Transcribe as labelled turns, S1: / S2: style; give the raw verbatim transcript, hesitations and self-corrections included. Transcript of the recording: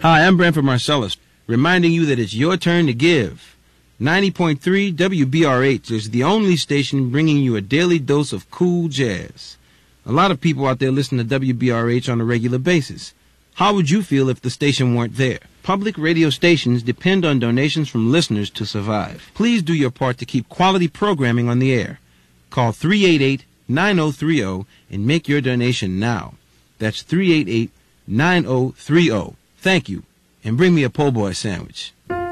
S1: Hi, I'm Branford Marcellus, reminding you that it's your turn to give. ninety point three W B R H is the only station bringing you a daily dose of cool jazz. A lot of people out there listen to W B R H on a regular basis. How would you feel if the station weren't there? Public radio stations depend on donations from listeners to survive. Please do your part to keep quality programming on the air. Call three eight eight, nine oh three oh and make your donation now. That's three eight eight, nine oh three oh. Thank you, and bring me a po' boy sandwich.